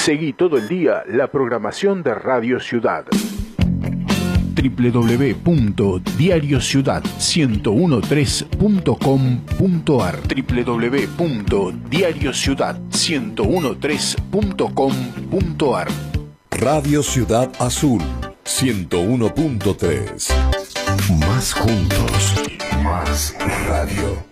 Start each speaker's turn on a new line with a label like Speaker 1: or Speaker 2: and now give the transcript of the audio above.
Speaker 1: Seguí todo el día la programación de Radio Ciudad. www.diariociudad1013.com.ar www.diariociudad1013.com.ar
Speaker 2: Radio Ciudad Azul 101.3. Más juntos, más radio.